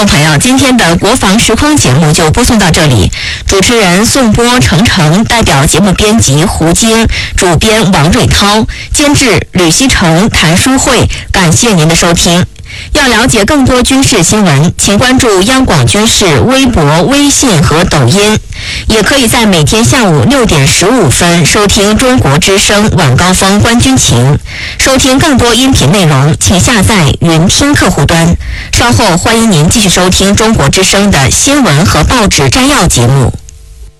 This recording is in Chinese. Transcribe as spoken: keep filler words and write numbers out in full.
众朋友，今天的国防时空节目就播送到这里。主持人宋波、程程，代表节目编辑胡晶，主编王瑞涛，监制吕希成、谭淑慧。感谢您的收听。要了解更多军事新闻，请关注央广军事微博、微信和抖音，也可以在每天下午六点十五分收听中国之声晚高峰观军情。收听更多音频内容，请下载云听客户端。稍后欢迎您继续收听中国之声的新闻和报纸摘要节目。